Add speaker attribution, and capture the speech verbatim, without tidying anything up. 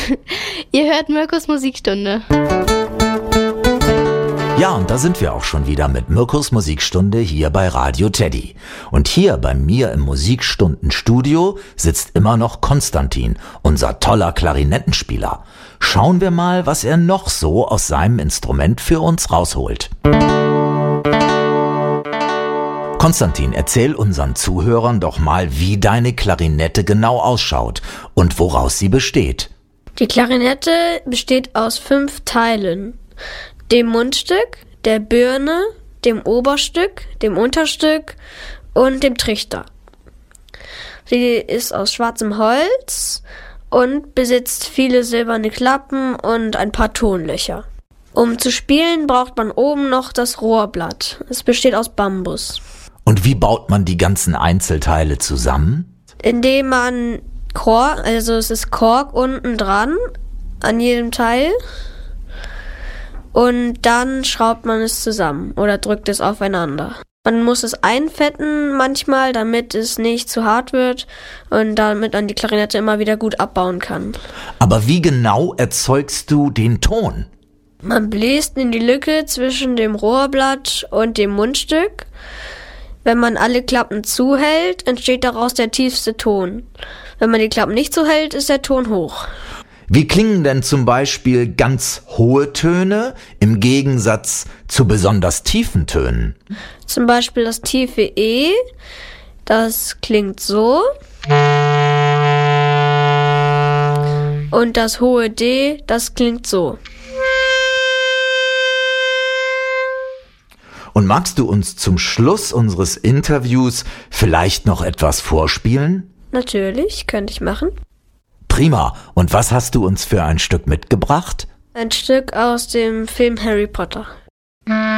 Speaker 1: Ihr hört Mirkus Musikstunde.
Speaker 2: Ja, und da sind wir auch schon wieder mit Mirkus Musikstunde hier bei Radio Teddy. Und hier bei mir im Musikstundenstudio sitzt immer noch Konstantin, unser toller Klarinettenspieler. Schauen wir mal, was er noch so aus seinem Instrument für uns rausholt. Konstantin, erzähl unseren Zuhörern doch mal, wie deine Klarinette genau ausschaut und woraus sie besteht.
Speaker 3: Die Klarinette besteht aus fünf Teilen. Dem Mundstück, der Birne, dem Oberstück, dem Unterstück und dem Trichter. Sie ist aus schwarzem Holz und besitzt viele silberne Klappen und ein paar Tonlöcher. Um zu spielen, braucht man oben noch das Rohrblatt. Es besteht aus Bambus.
Speaker 2: Und wie baut man die ganzen Einzelteile zusammen?
Speaker 3: Indem man Kork, also es ist Kork unten dran, an jedem Teil. Und dann schraubt man es zusammen oder drückt es aufeinander. Man muss es einfetten manchmal, damit es nicht zu hart wird und damit man die Klarinette immer wieder gut abbauen kann.
Speaker 2: Aber wie genau erzeugst du den Ton?
Speaker 3: Man bläst in die Lücke zwischen dem Rohrblatt und dem Mundstück. Wenn man alle Klappen zuhält, entsteht daraus der tiefste Ton. Wenn man die Klappen nicht zuhält, ist der Ton hoch.
Speaker 2: Wie klingen denn zum Beispiel ganz hohe Töne im Gegensatz zu besonders tiefen Tönen?
Speaker 3: Zum Beispiel das tiefe E, das klingt so. Und das hohe D, das klingt so.
Speaker 2: Und magst du uns zum Schluss unseres Interviews vielleicht noch etwas vorspielen?
Speaker 3: Natürlich, könnte ich machen.
Speaker 2: Prima. Und was hast du uns für ein Stück mitgebracht?
Speaker 3: Ein Stück aus dem Film Harry Potter.